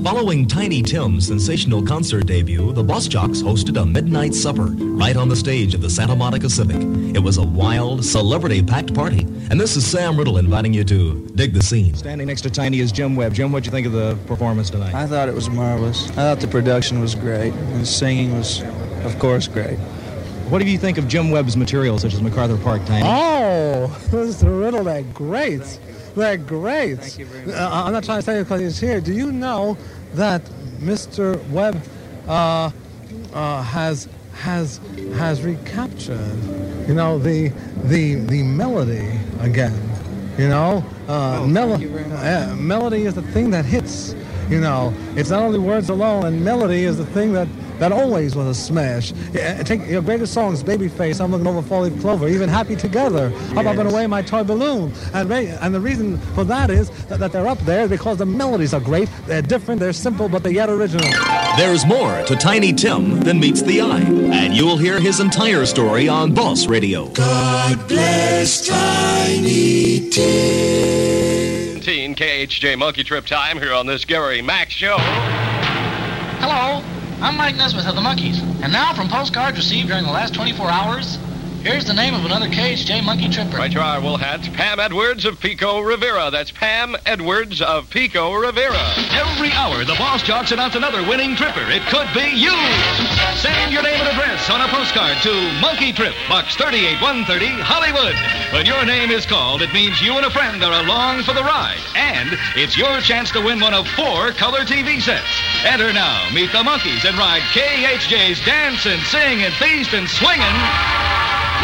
Following Tiny Tim's sensational concert debut, the Bus Jocks hosted a midnight supper right on the stage of the Santa Monica Civic. It was a wild, celebrity-packed party, and this is Sam Riddle inviting you to dig the scene. Standing next to Tiny is Jim Webb. Jim, what'd you think of the performance tonight? I thought it was marvelous. I thought the production was great, and the singing was, of course, great. What do you think of Jim Webb's material, such as MacArthur Park, Tiny? Oh, Mr. Riddle, they're great. They're great. Thank you very much. I'm not trying to say it because he's here. Do you know that Mr. Webb has recaptured, the melody again? Thank you very much. Melody is the thing that hits. It's not only words alone, and melody is the thing that always was a smash. Take your greatest songs, Babyface, I'm Looking Over Four-Leaf Clover, even Happy Together, Up, Up and Away, My Toy Balloon. And the reason for that is that they're up there because the melodies are great, they're different, they're simple, but they're yet original. There's more to Tiny Tim than meets the eye, and you'll hear his entire story on Boss Radio. God bless Tiny Tim. KHJ Monkey Trip time here on this Gary Max show. Hello, I'm Mike Nesmith of the Monkees. And now from postcards received during the last 24 hours, here's the name of another KHJ Monkey Tripper. Right to our wool hats, Pam Edwards of Pico Rivera. That's Pam Edwards of Pico Rivera. Every hour, the Boss Jocks announce another winning tripper. It could be you. Send your name and address on a postcard to Monkey Trip, Box 38130, Hollywood. When your name is called, it means you and a friend are along for the ride. And it's your chance to win one of 4 color TV sets. Enter now, meet the Monkees, and ride KHJ's Dance and Sing and Feast and Swingin'